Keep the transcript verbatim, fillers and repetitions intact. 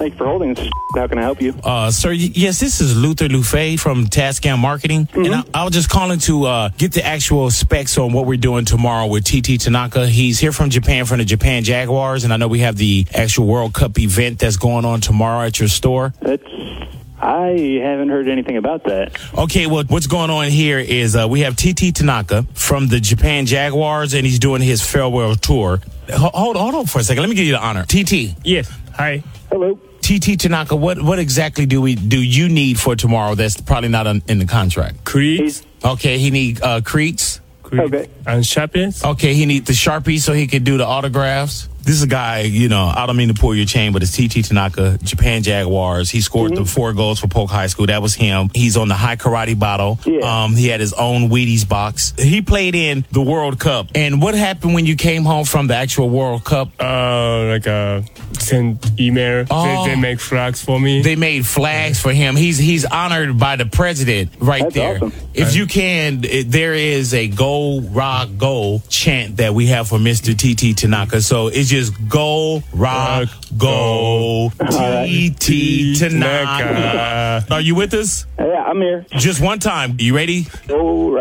Thank you for holding this. How can I help you? Uh, sir, y- yes, this is Luther Lufay from Tascam Marketing. Mm-hmm. And I, I was just calling to uh, get the actual specs on what we're doing tomorrow with T T Tanaka. He's here from Japan, from the Japan Jaguars. And I know we have the actual World Cup event that's going on tomorrow at your store. That's... I haven't heard anything about that. Okay, well, what's going on here is uh, we have T T Tanaka from the Japan Jaguars, and he's doing his farewell tour. Ho- Hold, hold on for a second. Let me give you the honor. T T. Yes. Hi. Hello. T T Tanaka, what, what exactly do we do you need for tomorrow that's probably not on, in the contract? Creeds. Okay, he need uh, cleats. Okay. And Sharpies. Okay, he need the Sharpie so he could do the autographs. This is a guy, you know, I don't mean to pull your chain, but it's T T Tanaka, Japan Jaguars. He scored mm-hmm. the four goals for Polk High School. That was him. He's on the High Karate bottle. Yeah. Um, he had his own Wheaties box. He played in the World Cup. And what happened when you came home from the actual World Cup? Uh, like uh, send email. Oh. They, they make flags for me. They made flags for him. He's he's honored by the president right That's there. awesome. If you can, it, there is a go, rock, go chant that we have for Mister T T Tanaka. So it's just go, rock, go, T T Tanaka. Are you with us? Yeah, I'm here. Just one time. You ready? Go